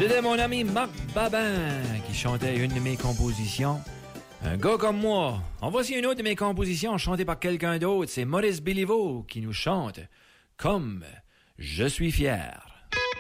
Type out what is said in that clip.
C'était mon ami Marc Babin qui chantait une de mes compositions. Un gars comme moi. En voici une autre de mes compositions chantée par quelqu'un d'autre. C'est Maurice Béliveau qui nous chante « Comme je suis fier ».